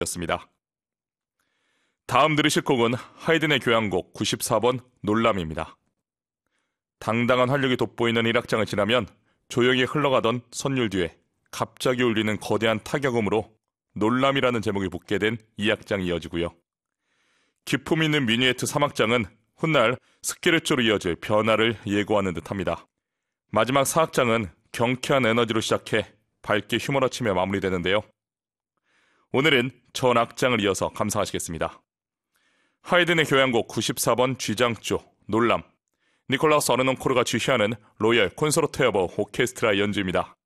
였습니다. 다음 들으실 곡은 하이든의 교향곡 94번 놀람입니다. 당당한 활력이 돋보이는 1악장을 지나면 조용히 흘러가던 선율 뒤에 갑자기 울리는 거대한 타격음으로 놀람이라는 제목이 붙게 된 2악장이 이어지고요. 기품 있는 미니에트 3악장은 훗날 스케르초로 이어질 변화를 예고하는 듯합니다. 마지막 4악장은 경쾌한 에너지로 시작해 밝게 휘몰아치며 마무리되는데요. 오늘은 전 악장을 이어서 감상하시겠습니다. 하이든의 교향곡 94번 G장조 놀람, 니콜라우스 어르논코르가 지휘하는 로열 콘서르토 오버 오케스트라 연주입니다.